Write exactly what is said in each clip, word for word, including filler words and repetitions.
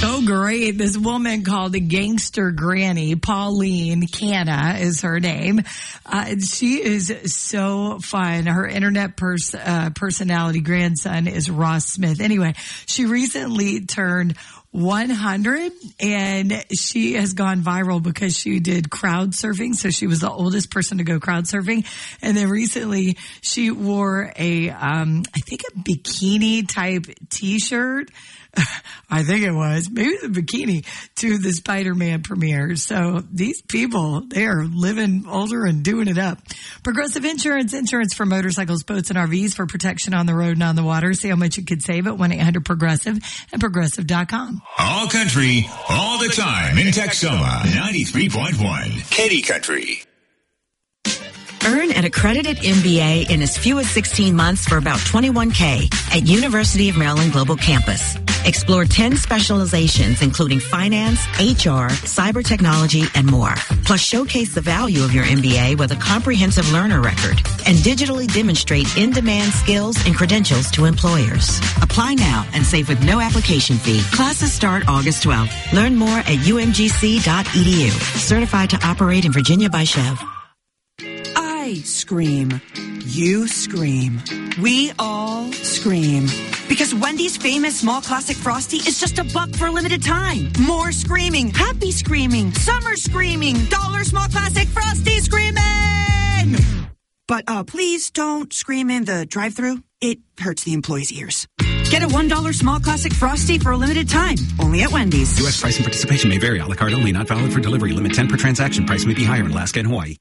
so great. This woman called a Gangster Granny, Pauline Canna is her name. Uh, she is so fun. Her internet pers- uh, personality grandson is Ross Smith. Anyway, she recently turned one hundred and she has gone viral because she did crowd surfing. So she was the oldest person to go crowd surfing. And then recently she wore a, um, I think a bikini type t-shirt. I think it was, maybe the bikini to the Spider-Man premiere. So these people, they are living older and doing it up. Progressive Insurance, insurance for motorcycles, boats, and R Vs for protection on the road and on the water. See how much you could save at one eight hundred progressive and progressive dot com. All country, all the time in Texoma, ninety-three point one, Katy Country. Earn an accredited M B A in as few as sixteen months for about twenty-one K at University of Maryland Global Campus. Explore ten specializations, including finance, H R, cyber technology, and more. Plus, showcase the value of your M B A with a comprehensive learner record and digitally demonstrate in-demand skills and credentials to employers. Apply now and save with no application fee. Classes start August twelfth. Learn more at U M G C dot E D U. Certified to operate in Virginia by Chev. I scream. You scream. We all scream. Because Wendy's famous small classic Frosty is just a buck for a limited time. More screaming. Happy screaming. Summer screaming. Dollar small classic Frosty screaming! But uh, please don't scream in the drive-thru. It hurts the employees' ears. Get a one dollar small classic Frosty for a limited time. Only at Wendy's. U S price and participation may vary. A la carte only. Not valid for delivery. Limit ten per transaction. Price may be higher in Alaska and Hawaii.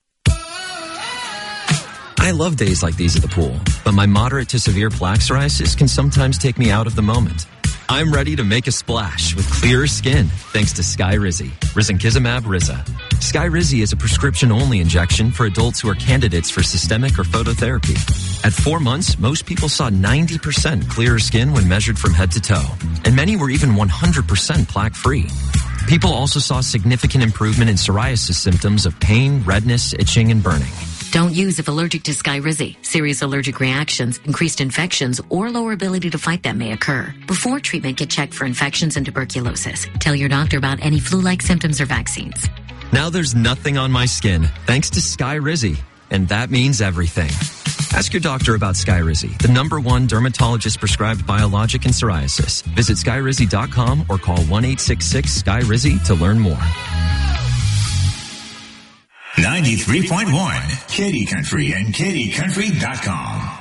I love days like these at the pool, but my moderate to severe plaque psoriasis can sometimes take me out of the moment. I'm ready to make a splash with clearer skin thanks to Skyrizi, risankizumab Riza. Skyrizi is a prescription-only injection for adults who are candidates for systemic or phototherapy. At four months, most people saw ninety percent clearer skin when measured from head to toe, and many were even one hundred percent plaque-free. People also saw significant improvement in psoriasis symptoms of pain, redness, itching, and burning. Don't use if allergic to Skyrizi. Serious allergic reactions, increased infections, or lower ability to fight them may occur. Before treatment, get checked for infections and tuberculosis. Tell your doctor about any flu-like symptoms or vaccines. Now there's nothing on my skin thanks to Skyrizi, and that means everything. Ask your doctor about Skyrizi, the number one dermatologist-prescribed biologic in psoriasis. Visit skyrizi dot com or call one eight six six Skyrizi to learn more. ninety-three point one, Katy Country and katy country dot com.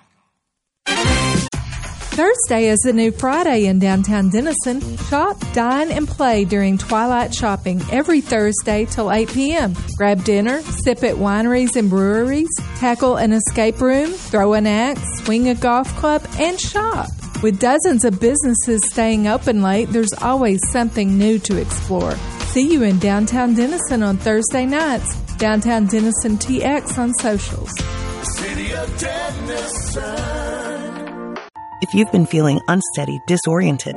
Thursday is the new Friday in downtown Denison. Shop, dine, and play during Twilight Shopping every Thursday till eight p.m. Grab dinner, sip at wineries and breweries, tackle an escape room, throw an axe, swing a golf club, and shop. With dozens of businesses staying open late, there's always something new to explore. See you in downtown Denison on Thursday nights. Downtown Denison T X on socials. City of Denison. If you've been feeling unsteady, disoriented,